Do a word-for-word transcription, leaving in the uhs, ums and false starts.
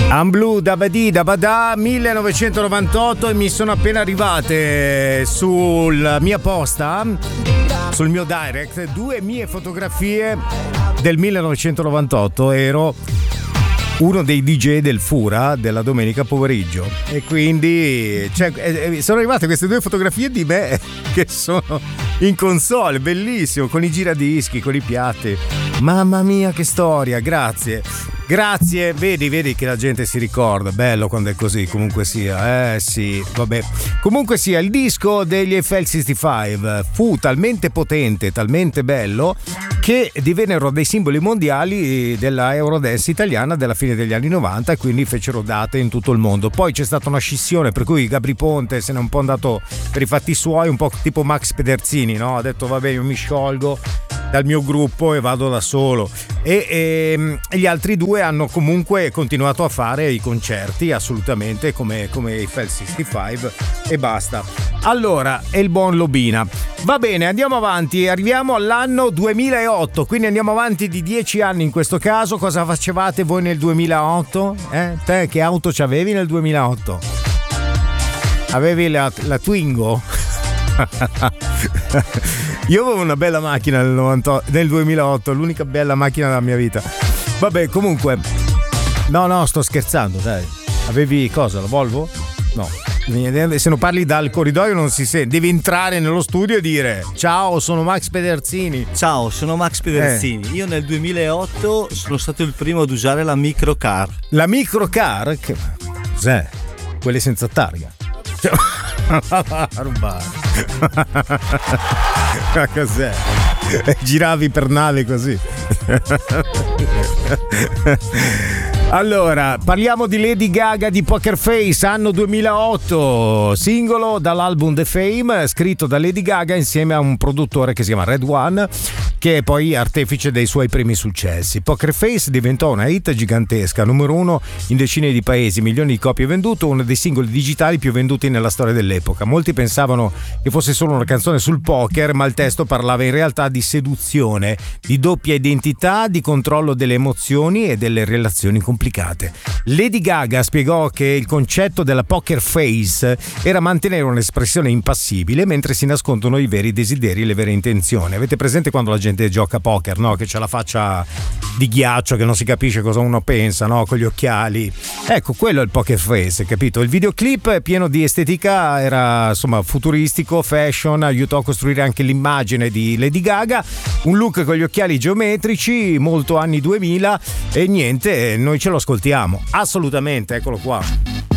Amblù Dabadi Dabada millenovecentonovantotto, e mi sono appena arrivate sulla mia posta, sul mio direct, due mie fotografie del millenovecentonovantotto. Ero uno dei D J del Fura della domenica pomeriggio e quindi cioè, sono arrivate queste due fotografie di me che sono in console, bellissimo, con i giradischi, con i piatti. Mamma mia che storia, grazie. Grazie, vedi, vedi che la gente si ricorda, bello quando è così, comunque sia, eh sì, vabbè. Comunque sia, il disco degli F L sessantacinque fu talmente potente, talmente bello, che divennero dei simboli mondiali della Eurodance italiana della fine degli anni novanta, e quindi fecero date in tutto il mondo. Poi c'è stata una scissione, per cui Gabri Ponte se n'è un po' andato per i fatti suoi, un po' tipo Max Pederzini, no? Ha detto vabbè, io mi sciolgo dal mio gruppo e vado da solo, e, e, e gli altri due hanno comunque continuato a fare i concerti assolutamente come, come i F L sessantacinque e basta. Allora, è il buon Lobina. Va bene, andiamo avanti, arriviamo all'anno duemilaotto, quindi andiamo avanti di dieci anni in questo caso. Cosa facevate voi nel duemilaotto? Eh? Te che auto c'avevi nel duemilaotto? Avevi la, la Twingo? Io avevo una bella macchina nel, novantotto, nel duemilaotto, l'unica bella macchina della mia vita. Vabbè, comunque, no, no, sto scherzando, dai. Avevi cosa, la Volvo? No. Se non parli dal corridoio non si sente, devi entrare nello studio e dire ciao, sono Max Pederzini. Ciao, sono Max Pederzini. Eh. Io nel duemilaotto sono stato il primo ad usare la microcar. La microcar? Che cos'è? Quelle senza targa. Cioè, rubare. Ma cos'è? Giravi per nave così. Allora, parliamo di Lady Gaga di Poker Face, anno duemilaotto, singolo dall'album The Fame, scritto da Lady Gaga insieme a un produttore che si chiama Red One, che è poi artefice dei suoi primi successi. Poker Face diventò una hit gigantesca, numero uno in decine di paesi, milioni di copie vendute, uno dei singoli digitali più venduti nella storia dell'epoca. Molti pensavano che fosse solo una canzone sul poker, ma il testo parlava in realtà di seduzione, di doppia identità, di controllo delle emozioni e delle relazioni complicate. Lady Gaga spiegò che il concetto della poker face era mantenere un'espressione impassibile mentre si nascondono i veri desideri e le vere intenzioni. Avete presente quando la gente gioca a poker, no? Che c'ha la faccia di ghiaccio, che non si capisce cosa uno pensa, no? Con gli occhiali. Ecco, quello è il poker face, capito? Il videoclip pieno di estetica, era insomma futuristico, fashion, aiutò a costruire anche l'immagine di Lady Gaga, un look con gli occhiali geometrici, molto anni duemila, e niente, noi ce lo ascoltiamo, assolutamente, eccolo qua.